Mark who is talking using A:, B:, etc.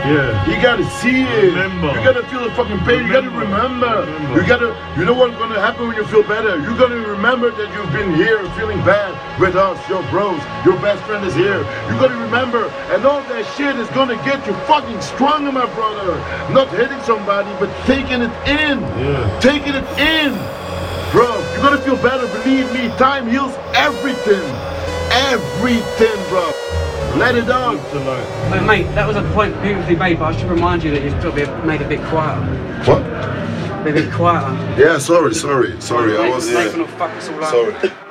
A: Yeah.
B: You gotta see it.
A: Remember.
B: You gotta feel the fucking pain. You gotta remember. You know what's gonna happen when you feel better? You're gonna remember that you've been here feeling bad with us, your bros. Your best friend is here. You gotta remember, and all that shit is gonna get you fucking stronger, my brother. Not hitting somebody, but taking it in.
A: Yeah.
B: Taking it in. Bro, you're gonna feel better, believe me. Time heals everything. Everything, bro. Let it out.
C: But mate, that was a point beautifully made, but I should remind you that you've got to be made a bit quieter.
B: What?
C: Be a bit quieter.
B: Yeah, sorry. I was...
C: Nathan will fuck us all up.
B: Sorry.